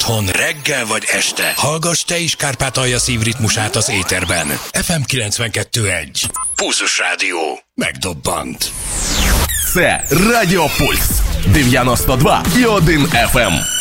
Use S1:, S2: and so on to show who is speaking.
S1: otthon, reggel vagy este. Hallgass te is Kárpátalja szívritmusát az éterben. FM 92.1. Pulzus Rádió. Megdobbant.
S2: Це Радіо Пульс 92,1 FM.